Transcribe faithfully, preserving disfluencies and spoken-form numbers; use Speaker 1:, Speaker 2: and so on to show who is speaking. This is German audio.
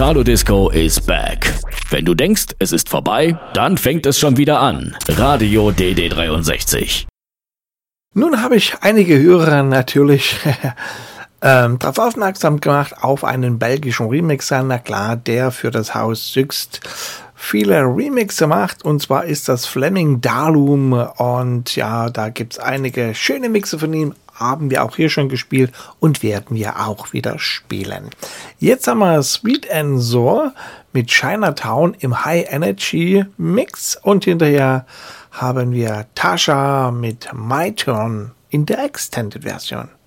Speaker 1: Italo Disco is back. Wenn du denkst, es ist vorbei, dann fängt es schon wieder an. Radio D D dreiundsechzig.
Speaker 2: Nun habe ich einige Hörer natürlich ähm, darauf aufmerksam gemacht, auf einen belgischen Remixer, na klar, der für das Haus Süxt viele Remixe macht, und zwar ist das Fleming Dalum, und ja, da gibt's einige schöne Mixe von ihm, haben wir auch hier schon gespielt und werden wir auch wieder spielen. Jetzt haben wir Sweet and Sour mit Chinatown im High Energy Mix, und hinterher haben wir Tasha mit My Turn in der Extended Version.